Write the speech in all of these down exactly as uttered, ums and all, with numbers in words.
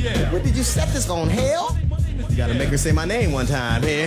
Where did you set this on, hell? You gotta make her say my name one time here.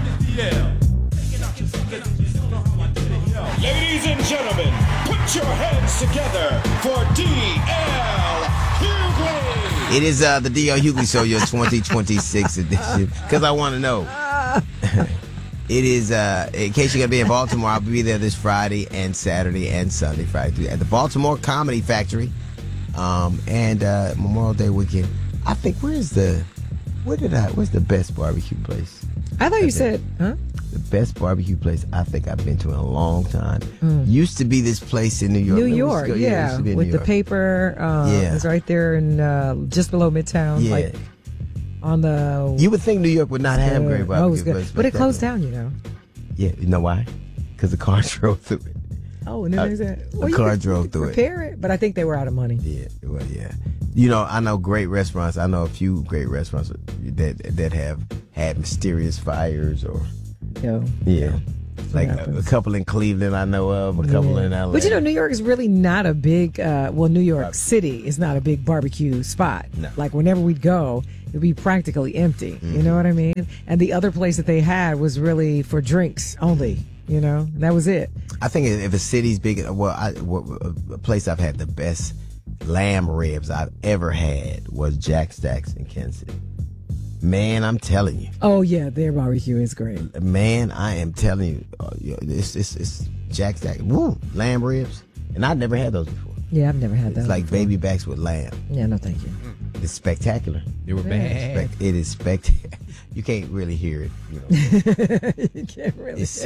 Ladies and gentlemen, put your hands together for D L Hughley. It is uh, the D L Hughley Show, your twenty twenty-six edition. Because I want to know. It is, uh, in case you're going to be in Baltimore, I'll be there this Friday and Saturday and Sunday, Friday, at the Baltimore Comedy Factory. Um, and uh, Memorial Day weekend. I think, where's the, where did I, where's the best barbecue place? I thought you said, huh? The best barbecue place I think I've been to in a long time. Mm. Used to be this place in New York. New Remember York, go, yeah. yeah with New the York. paper. Uh, Yeah. It's right there in uh, just below Midtown. Yeah. Like on the. You would think New York would not have great Oh, it was barbecue good. places. But it closed down, you know. Yeah, you know why? Because the car drove through it. Oh, and then Uh, there's that. the Well, you car could- drove you could through it. Repair it, but I think they were out of money. Yeah, well, yeah. You know, I know great restaurants. I know a few great restaurants that that have had mysterious fires or Yo. yeah, like a, a happens. couple in Cleveland I know of, a couple Yeah. in L A. But you know, New York is really not a big. Uh, well, New York City is not a big barbecue spot. No. Like whenever we'd go, it'd be practically empty. Mm-hmm. You know what I mean? And the other place that they had was really for drinks only. You know, that was it. I think if a city's big, well, I, well, a place I've had the best lamb ribs I've ever had was Jack Stacks in Kansas City. Man, I'm telling you. Oh yeah, their barbecue is great. Man, I am telling you, uh, it's, it's, it's Jack Stack. Woo, lamb ribs. And I've never had those before. Yeah, I've never had that. It's like before. baby backs with lamb. Yeah, no, thank you. It's spectacular. They were bad. Spec- it is spectacular. You can't really hear it. You know. You can't really. It's,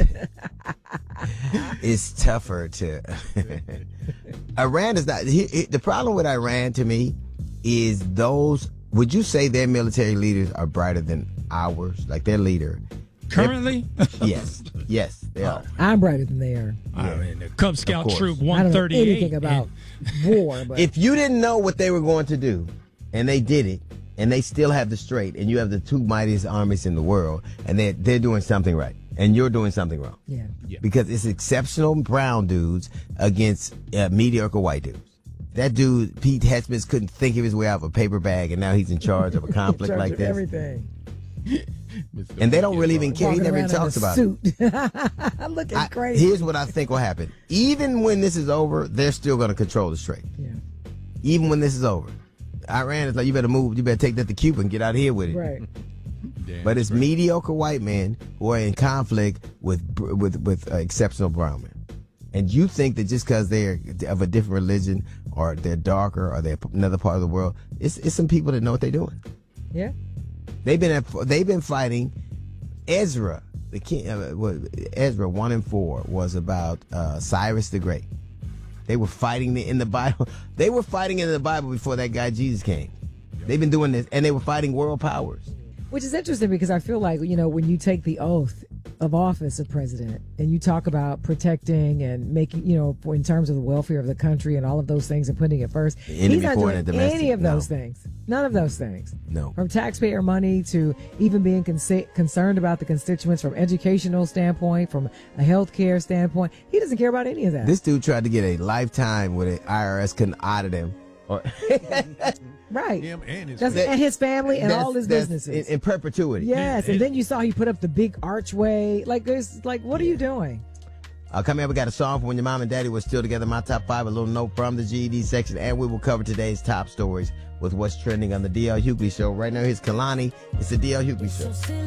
it's tougher to. Iran is not. He, he- the problem with Iran to me is those. Would you say their military leaders are brighter than ours? Like their leader. Currently? Yes. Yes, they are. I'm brighter than they are. I mean, the Cub Scout course. Troop I don't one know thirty-eight. anything about war, but If you didn't know what they were going to do, and they did it, and they still have the straight, and you have the two mightiest armies in the world, and they're, they're doing something right, and you're doing something wrong. yeah. Yeah. Because it's exceptional brown dudes against uh, mediocre white dudes. That dude, Pete Hetzmans, couldn't think of his way out of a paper bag, and now he's in charge of a conflict In charge like of this. Everything. And they don't really even care. He Walking never around talks in a about suit. it. Looking I- crazy. here's what I think will happen. Even when this is over, they're still going to control the strait. Yeah. Even when this is over. Iran is like, you better move, you better take that to Cuba and get out of here with it. Right. But it's mediocre white men who are in conflict with with with uh, exceptional brown men. And you think that just because they're of a different religion or they're darker or they're another part of the world, it's it's some people that know what they're doing. Yeah. They've been at, they've been fighting. Ezra, the king, uh, what, Ezra one and four was about uh, Cyrus the Great. They were fighting in the Bible. They were fighting in the Bible before that guy Jesus came. They've been doing this, and they were fighting world powers. Which is interesting because I feel like, you know, when you take the oath of office of president and you talk about protecting and making, you know, in terms of the welfare of the country and all of those things and putting it first, The enemy he's not foreign doing and domestic, any of those no. things. None of those things. No. From taxpayer money to even being consi- concerned about the constituents from educational standpoint, from a healthcare standpoint. He doesn't care about any of that. This dude tried to get a lifetime where the I R S couldn't audit him. Or right. Him and his That's, family. and his family and That's- all his that's businesses. in, in perpetuity. Yes, and then you saw he put up the big archway. Like, there's like, what are you doing? Uh, coming up, we got a song from when your mom and daddy were still together. My top five, a little note from the G E D section, and we will cover today's top stories with what's trending on the D L Hughley Show. Right now, here's Kalani. It's the D L Hughley Show.